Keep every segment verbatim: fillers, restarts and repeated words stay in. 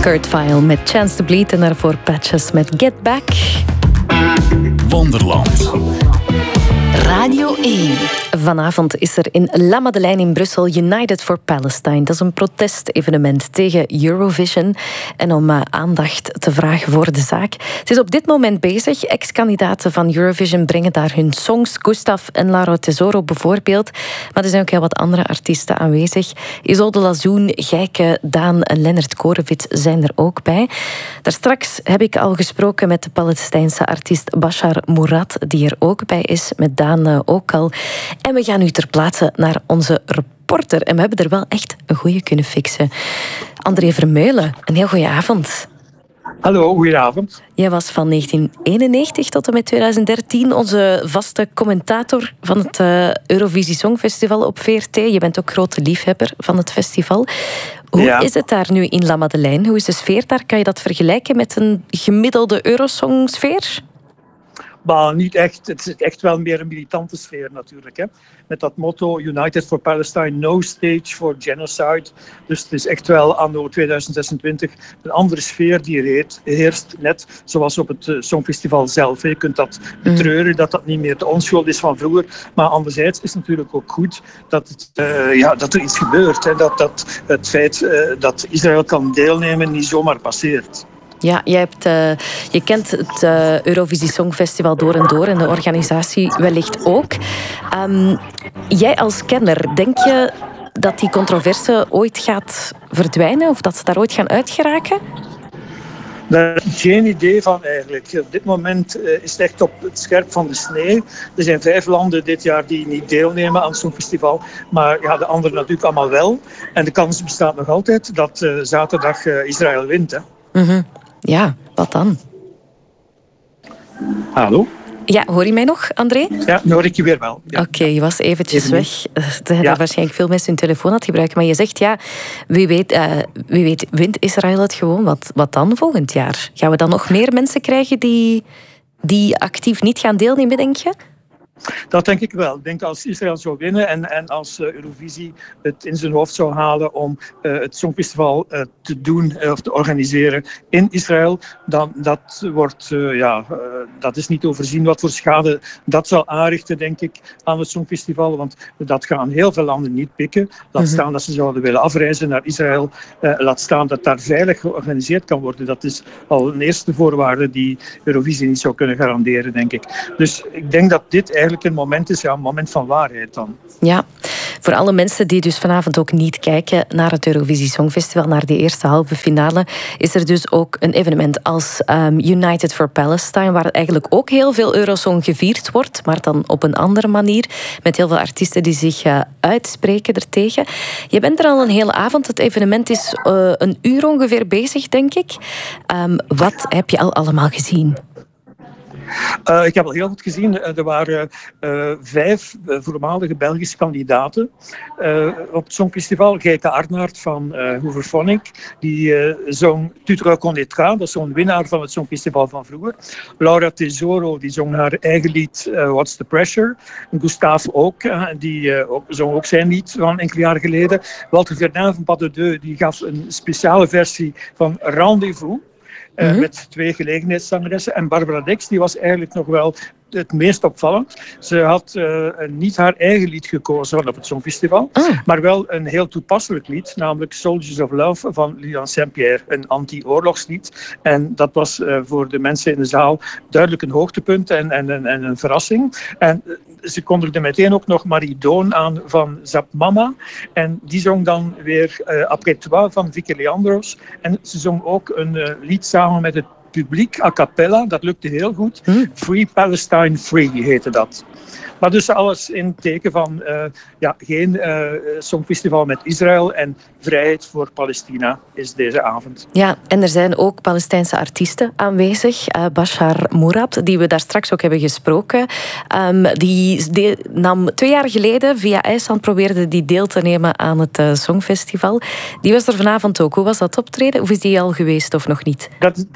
Kurt Vile met Chance to Bleed en daarvoor Patches met Get Back. Wonderland. Radio één. Vanavond is er in La Madeleine in Brussel United for Palestine. Dat is een protestevenement tegen Eurovision en om uh, aandacht te vragen voor de zaak. Het is op dit moment bezig. Ex-kandidaten van Eurovision brengen daar hun songs. Gustav en Laura Tesoro bijvoorbeeld. Maar er zijn ook heel wat andere artiesten aanwezig. Isolde Lazoen, Gijke, Daan en Lennart Korevits zijn er ook bij. Daarstraks heb ik al gesproken met de Palestijnse artiest Bashar Murad, die er ook bij is, met Daan uh, ook al. En we gaan nu ter plaatse naar onze reporter. En we hebben er wel echt een goeie kunnen fixen. André Vermeulen, een heel goeie avond. Hallo, goedenavond. Jij was van negentien eenennegentig tot en met twintig dertien onze vaste commentator van het uh, Eurovisie Songfestival op V R T. Je bent ook grote liefhebber van het festival. Hoe ja. is het daar nu in La Madeleine? Hoe is de sfeer daar? Kan je dat vergelijken met een gemiddelde Eurosong-sfeer? Maar niet echt. Het is echt wel meer een militante sfeer natuurlijk. Hè. Met dat motto United for Palestine, no stage for genocide. Dus het is echt wel anno tweeduizend zesentwintig een andere sfeer die er heerst. Net zoals op het Songfestival zelf. Je kunt dat betreuren, dat dat niet meer de onschuld is van vroeger. Maar anderzijds is het natuurlijk ook goed dat, het, uh, ja, dat er iets gebeurt. Hè. Dat, dat het feit uh, dat Israël kan deelnemen niet zomaar passeert. Ja, jij hebt, uh, je kent het uh, Eurovisie Songfestival door en door en de organisatie wellicht ook. Um, jij als kenner, denk je dat die controverse ooit gaat verdwijnen of dat ze daar ooit gaan uitgeraken? Daar heb ik geen idee van eigenlijk. Op dit moment uh, is het echt op het scherp van de snee. Er zijn vijf landen dit jaar die niet deelnemen aan het Songfestival. Maar ja, de anderen natuurlijk allemaal wel. En de kans bestaat nog altijd dat uh, zaterdag uh, Israël wint. Hè. Mm-hmm. Ja, wat dan? Hallo? Ja, hoor je mij nog, André? Ja, nu hoor ik je weer wel. Ja. Oké, okay, je was eventjes Even weg. Er zijn ja. waarschijnlijk veel mensen hun telefoon aan het gebruiken. Maar je zegt, ja, wie weet, uh, wie weet wint Israël het gewoon. Wat, wat dan volgend jaar? Gaan we dan nog meer mensen krijgen die, die actief niet gaan deelnemen, denk je? Dat denk ik wel. Ik denk als Israël zou winnen en, en als uh, Eurovisie het in zijn hoofd zou halen om uh, het Songfestival uh, te doen uh, of te organiseren in Israël, dan dat wordt, uh, ja, uh, dat is niet overzien wat voor schade dat zal aanrichten, denk ik, aan het Songfestival. Want dat gaan heel veel landen niet pikken. Laat mm-hmm. staan dat ze zouden willen afreizen naar Israël. Uh, laat staan dat daar veilig georganiseerd kan worden. Dat is al een eerste voorwaarde die Eurovisie niet zou kunnen garanderen, denk ik. Dus ik denk dat dit eigenlijk een moment is, ja, een moment van waarheid dan. Ja, voor alle mensen die dus vanavond ook niet kijken naar het Eurovisie Songfestival, naar die eerste halve finale, is er dus ook een evenement als um, United for Palestine, waar eigenlijk ook heel veel Eurosong gevierd wordt, maar dan op een andere manier, met heel veel artiesten die zich uh, uitspreken ertegen. Je bent er al een hele avond. Het evenement is uh, een uur ongeveer bezig, denk ik. Um, wat heb je al allemaal gezien? Uh, ik heb al heel goed gezien, uh, er waren uh, vijf uh, voormalige Belgische kandidaten uh, op het Songfestival. Gijke Arnaert van uh, Hooverphonic, die uh, zong Tu te reconnaîtras, dat is zo'n winnaar van het Songfestival van vroeger. Laura Tesoro, die zong haar eigen lied uh, What's the Pressure. Gustav ook, uh, die uh, ook, zong ook zijn lied van enkele jaren geleden. Walter Verdun van Pas de Deux, die gaf een speciale versie van Rendezvous. Uh, mm-hmm. Met twee gelegenheidszangeressen. En Barbara Dex, die was eigenlijk nog wel het meest opvallend. Ze had uh, niet haar eigen lied gekozen op het Songfestival, oh. maar wel een heel toepasselijk lied, namelijk Soldiers of Love van Lilian Saint-Pierre, een anti-oorlogslied. En dat was uh, voor de mensen in de zaal duidelijk een hoogtepunt en, en, en, en een verrassing. En uh, ze kondigde meteen ook nog Marie Doon aan van Zap Mama. En die zong dan weer uh, Après toi van Vicky Leandros. En ze zong ook een uh, lied samen met het publiek, a cappella, dat lukte heel goed. Hm? Free Palestine Free heette dat. Maar dus alles in het teken van uh, ja, geen uh, songfestival met Israël en vrijheid voor Palestina is deze avond. Ja, en er zijn ook Palestijnse artiesten aanwezig. Uh, Bashar Murad, die we daar straks ook hebben gesproken. Um, die de, nam twee jaar geleden via IJsland probeerde die deel te nemen aan het uh, Songfestival. Die was er vanavond ook. Hoe was dat optreden? Of is die al geweest of nog niet? Dat, dat is al geweest.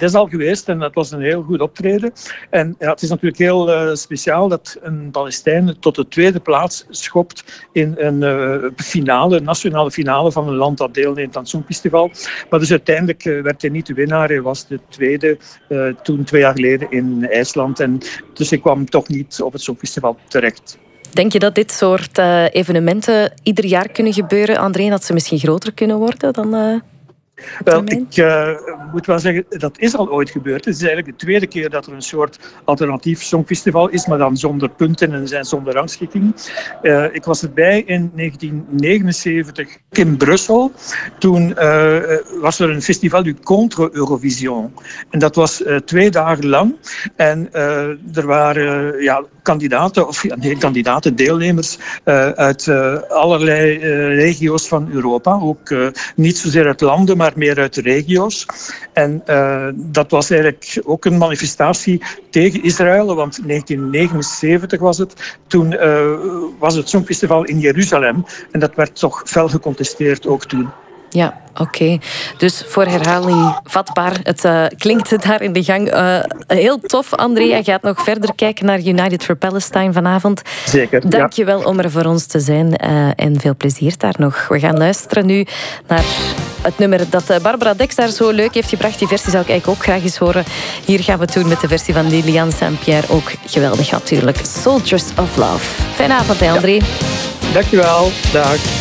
geweest en dat was een heel goed optreden. En ja, het is natuurlijk heel uh, speciaal dat een Palestijn tot de tweede plaats schopt in een uh, finale, een nationale finale van een land dat deelneemt aan het Songfestival. Maar dus uiteindelijk uh, werd hij niet de winnaar, hij was de tweede uh, toen twee jaar geleden in IJsland. En dus hij kwam toch niet op het Songfestival terecht. Denk je dat dit soort uh, evenementen ieder jaar kunnen gebeuren, André, dat ze misschien groter kunnen worden dan... Uh... Wel, ik uh, moet wel zeggen, dat is al ooit gebeurd. Het is eigenlijk de tweede keer dat er een soort alternatief songfestival is, maar dan zonder punten en zonder rangschikking. Uh, ik was erbij in negentien negenenzeventig in Brussel. Toen uh, was er een festival du contre Eurovision. En dat was uh, twee dagen lang. En uh, er waren uh, ja, kandidaten, of ja, nee, kandidaten, deelnemers uh, uit uh, allerlei uh, regio's van Europa. Ook uh, niet zozeer uit landen, maar maar meer uit de regio's. En uh, dat was eigenlijk ook een manifestatie tegen Israël, want in negentien negenenzeventig was het. Toen uh, was het Songfestival in Jeruzalem en dat werd toch fel gecontesteerd ook toen. Ja, oké. Okay. Dus voor herhaling vatbaar. Het uh, klinkt daar in de gang. Uh, heel tof, André. Je gaat nog verder kijken naar United for Palestine vanavond. Zeker, Dank je wel om er voor ons te zijn. Uh, en veel plezier daar nog. We gaan luisteren nu naar het nummer dat Barbara Dex daar zo leuk heeft gebracht. Die versie zou ik eigenlijk ook graag eens horen. Hier gaan we het doen met de versie van Liliane Saint-Pierre. Ook geweldig natuurlijk. Soldiers of Love. Fijne avond, hè, André. Ja. Dankjewel. Dag.